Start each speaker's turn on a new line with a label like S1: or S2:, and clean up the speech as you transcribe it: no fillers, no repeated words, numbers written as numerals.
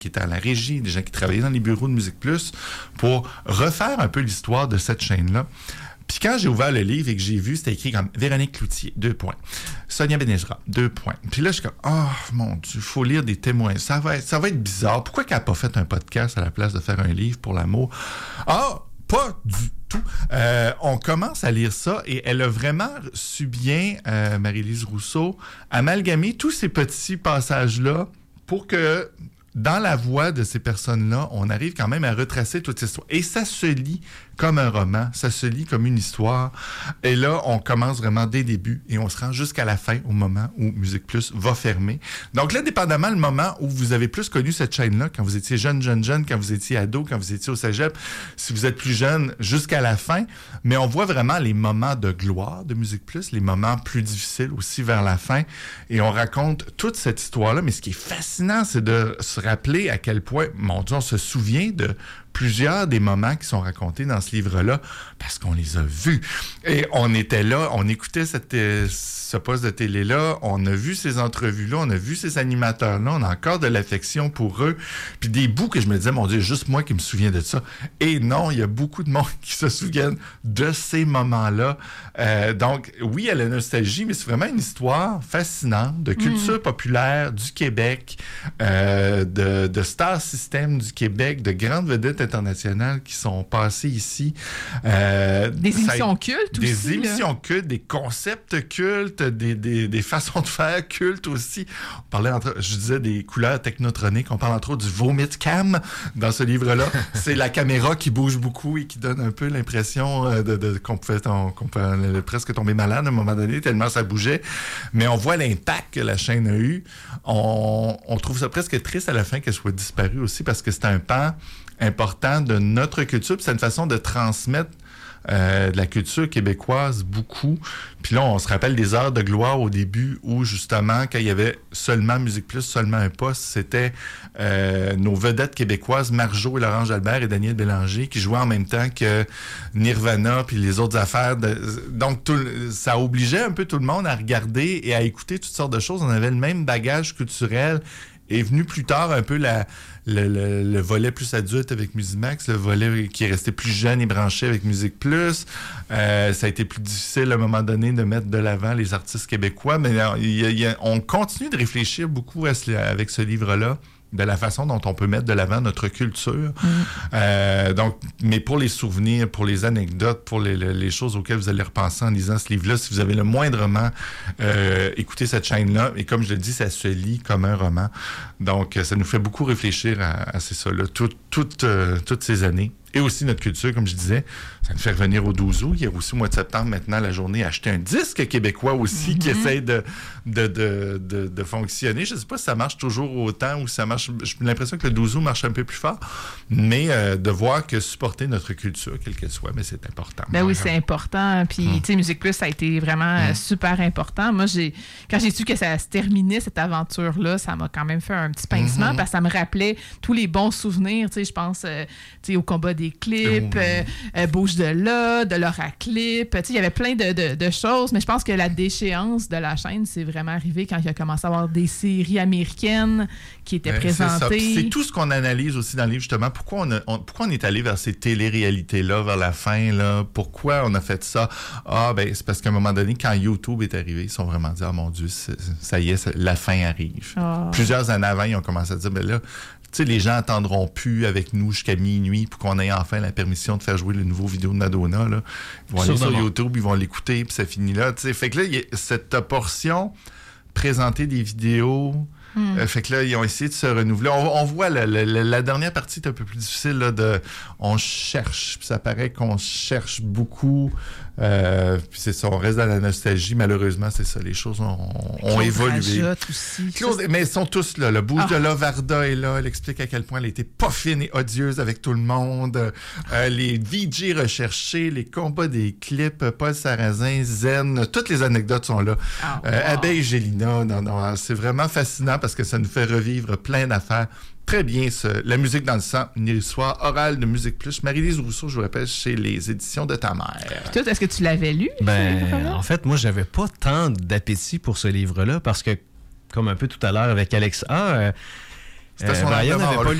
S1: qui étaient à la régie, des gens qui travaillaient dans les bureaux de Musique Plus pour refaire un peu l'histoire de cette chaîne-là. Puis quand j'ai ouvert le livre et que j'ai vu, c'était écrit comme Véronique Cloutier, 2 points. Sonia Benezra, 2 points. Puis là, je suis comme, oh mon Dieu, il faut lire des témoins. Ça va être bizarre. Pourquoi qu'elle n'a pas fait un podcast à la place de faire un livre pour l'amour? Ah, pas du tout. On commence à lire ça et elle a vraiment su bien, Marie-Lise Rousseau, amalgamer tous ces petits passages-là pour que dans la voix de ces personnes-là, on arrive quand même à retracer toute cette histoire. Et ça se lit comme un roman, ça se lit comme une histoire. Et là, on commence vraiment dès le début et on se rend jusqu'à la fin, au moment où Musique Plus va fermer. Donc là, dépendamment le moment où vous avez plus connu cette chaîne-là, quand vous étiez jeune, quand vous étiez ado, quand vous étiez au cégep, si vous êtes plus jeune, jusqu'à la fin. Mais on voit vraiment les moments de gloire de Musique Plus, les moments plus difficiles aussi vers la fin. Et on raconte toute cette histoire-là. Mais ce qui est fascinant, c'est de se rappeler à quel point, mon Dieu, on se souvient de plusieurs des moments qui sont racontés dans ce livre-là parce qu'on les a vus. Et on était là, on écoutait ce poste de télé-là, on a vu ces entrevues-là, on a vu ces animateurs-là, on a encore de l'affection pour eux. Puis des bouts que je me disais, mon Dieu, juste moi qui me souviens de ça. Et non, il y a beaucoup de monde qui se souviennent de ces moments-là. Donc, oui, il y a la nostalgie, mais c'est vraiment une histoire fascinante de culture populaire du Québec, de Star System du Québec, de grandes vedettes internationales qui sont passées ici.
S2: Des émissions cultes aussi.
S1: Des émissions cultes, des concepts cultes, des façons de faire cultes aussi. On parlait je disais des couleurs technotroniques. On parle entre autres du vomit cam dans ce livre-là. C'est la caméra qui bouge beaucoup et qui donne un peu l'impression qu'on pouvait presque tomber malade à un moment donné, tellement ça bougeait. Mais on voit l'impact que la chaîne a eu. On trouve ça presque triste à la fin qu'elle soit disparue aussi parce que c'est un pan important de notre culture. Puis c'est une façon de transmettre de la culture québécoise beaucoup. Puis là, on se rappelle des heures de gloire au début où, justement, quand il y avait seulement Musique Plus, seulement un poste, c'était nos vedettes québécoises, Marjo et Laurence Jalbert et Daniel Bélanger, qui jouaient en même temps que Nirvana puis les autres affaires. Donc, ça obligeait un peu tout le monde à regarder et à écouter toutes sortes de choses. On avait le même bagage culturel. Est venu plus tard un peu le volet plus adulte avec Musimax, le volet qui est resté plus jeune et branché avec Musique Plus. Ça a été plus difficile à un moment donné de mettre de l'avant les artistes québécois, mais on continue de réfléchir beaucoup avec ce livre-là, de la façon dont on peut mettre de l'avant notre culture. Donc, mais pour les souvenirs, pour les anecdotes, pour les choses auxquelles vous allez repenser en lisant ce livre-là, si vous avez le moindrement écouté cette chaîne-là, et comme je le dis, ça se lit comme un roman. Donc, ça nous fait beaucoup réfléchir à c'est ça, là, toutes ces années. Et aussi notre culture, comme je disais, ça nous fait revenir au 12 août. Il y a aussi au mois de septembre, maintenant, la journée Acheter un disque québécois aussi qui essaie de fonctionner. Je ne sais pas si ça marche toujours autant ou si ça marche... J'ai l'impression que le 12 août marche un peu plus fort, mais de voir que supporter notre culture, quelle qu'elle soit, mais c'est important.
S2: Ben oui, c'est important. Puis, tu sais, Musique Plus, ça a été vraiment super important. Moi, quand j'ai su que ça se terminait, cette aventure-là, ça m'a quand même fait un petit pincement parce que ça me rappelait tous les bons souvenirs. Tu sais, je pense au combat des clips, Bouge de là, de Laura Clip. Il y avait plein de choses, mais je pense que la déchéance de la chaîne, c'est vraiment arrivé quand il a commencé à avoir des séries américaines qui étaient présentées.
S1: C'est tout ce qu'on analyse aussi dans le livre, justement. Pourquoi on est allé vers ces télé-réalités-là, vers la fin, là? Pourquoi on a fait ça? C'est parce qu'à un moment donné, quand YouTube est arrivé, ils se sont vraiment dit, mon Dieu, ça y est, la fin arrive. Plusieurs années avant, ils ont commencé à dire, là, tu sais, les gens attendront plus avec nous jusqu'à minuit pour qu'on ait enfin la permission de faire jouer le nouveau vidéo de Madonna, là. Ils vont aller sur YouTube, ils vont l'écouter, puis ça finit là, tu sais. Fait que là, il y a cette portion, présenter des vidéos... fait que là, ils ont essayé de se renouveler. On voit la dernière partie est un peu plus difficile, là, on cherche, puis ça paraît qu'on cherche beaucoup. Puis c'est ça, on reste dans la nostalgie. Malheureusement, c'est ça, les choses ont évolué. Claude, mais ils sont tous là. Le Bouge de là, Varda est là. Elle explique à quel point elle était pas fine et odieuse avec tout le monde. Les VJ recherchés, les combats des clips, Paul Sarrazin, Zen, toutes les anecdotes sont là. Abeille et Gélina, non, c'est vraiment fascinant parce que ça nous fait revivre plein d'affaires. Très bien, La musique dans le sang, une histoire orale de Musique Plus. Marie-Lise Rousseau, je vous rappelle, chez les éditions de ta mère.
S2: Puis toi, est-ce que tu l'avais lu?
S3: En fait, moi, j'avais pas tant d'appétit pour ce livre-là parce que, comme un peu tout à l'heure avec Alexa,
S1: C'était son
S3: Brian
S1: argument.
S3: n'avait pas